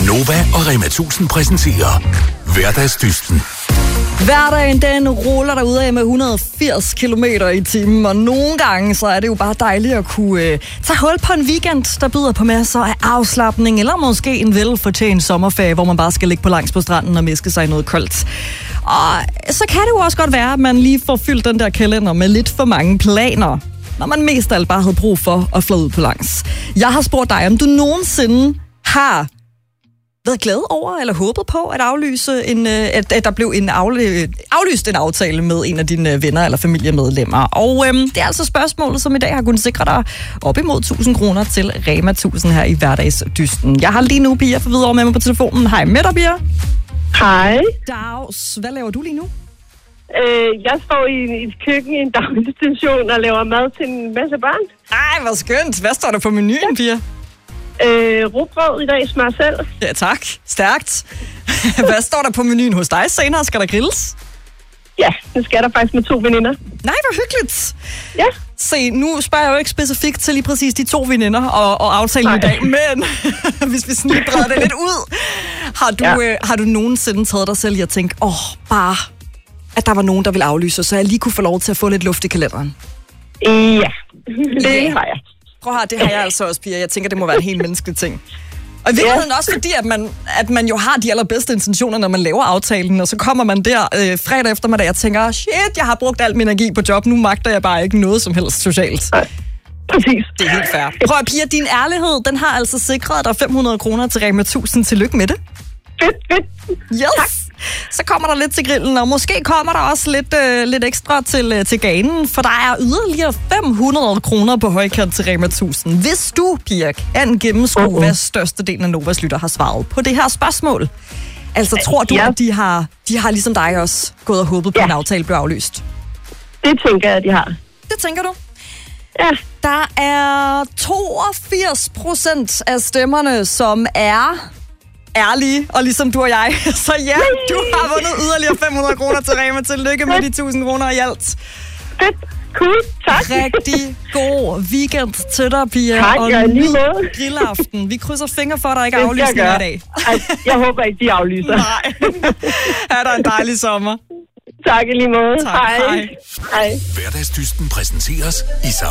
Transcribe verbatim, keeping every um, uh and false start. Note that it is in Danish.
Nova og Rema tusind præsenterer Hverdagsdysten. Hverdagen, den ruller derude af med et hundrede og firs kilometer i timen, og nogle gange så er det jo bare dejligt at kunne øh, tage hul på en weekend, der byder på masser af afslapning, eller måske en velfortjent sommerferie, hvor man bare skal ligge på langs på stranden og miske sig i noget koldt. Og så kan det jo også godt være, at man lige får fyldt den der kalender med lidt for mange planer, når man mest af alt bare havde brug for at flå ud på langs. Jeg har spurgt dig, om du nogensinde har været glad over eller håbet på at aflyse en, at, at der blev en afly, aflyst en aftale med en af dine venner eller familiemedlemmer. Og øhm, det er altså spørgsmålet, som i dag har kunnet sikre dig op imod tusind kroner til Rema tusind her i Hverdagsdysten. Jeg har lige nu Pia fra Hvidovre med mig på telefonen. Hej med dig, Pia. Hej. Dags. Hvad laver du lige nu? Øh, jeg står i et køkken i en daginstitution og laver mad til en masse børn. Ej, hvor skønt. Hvad står der på menuen, Pia? Øh, rugbrød i dag, smør selv. Ja, tak. Stærkt. Hvad står der på menuen hos dig senere? Skal der grilles? Ja, det skal der faktisk med to veninder. Nej, hvor hyggeligt. Ja. Se, nu spørger jeg jo ikke specifikt til lige præcis de to veninder og, og aftalen i dag, men hvis vi sådan lige breder det lidt ud, har du, ja. øh, har du nogensinde taget dig selv i at tænke, åh, oh, bare, at der var nogen, der ville aflyse, så jeg lige kunne få lov til at få lidt luft i kalenderen? Ja, det ja. har jeg. Prøv at høre, det har jeg altså også, Pia. Jeg tænker, det må være en helt menneskelig ting. Og i virkeligheden også fordi, at man, at man jo har de allerbedste intentioner, når man laver aftalen, og så kommer man der øh, fredag eftermiddag og tænker, shit, jeg har brugt al min energi på job, nu magter jeg bare ikke noget som helst socialt. Nej, præcis. Det er helt fair. Prøv at, Pia, din ærlighed, den har altså sikret dig fem hundrede kroner til Rema tusind. Tillykke med det. Fedt, fedt. Yes. Tak. Så kommer der lidt til grillen, og måske kommer der også lidt, øh, lidt ekstra til, øh, til ganen, for der er yderligere fem hundrede kroner på højkant til Rema tusind. Hvis du, Pia, kan gennemskue, uh-huh. hvad størstedelen af Novas lytter har svaret på det her spørgsmål. Altså, tror du, ja. at de har, de har ligesom dig også gået og håbet på, ja. en aftale blev aflyst? Det tænker jeg, at de har. Det tænker du? Ja. Der er toogfirs procent af stemmerne, som er ærlige, og ligesom du og jeg. Så ja, du har vundet yderligere fem hundrede kroner til Rema. Tillykke med de tusind kroner i alt. Fedt. Cool. Tak. Rigtig god weekend til dig, Pia. Tak, og jeg er lige med. Grillaften. Vi krydser fingre for, at der ikke er aflysning i dag. Ej, jeg håber ikke, de aflyser. Nej. Ha' der en dejlig sommer. Tak i lige måde. Tak, hej. Hej. Hej. Hverdagsdysten præsenteres i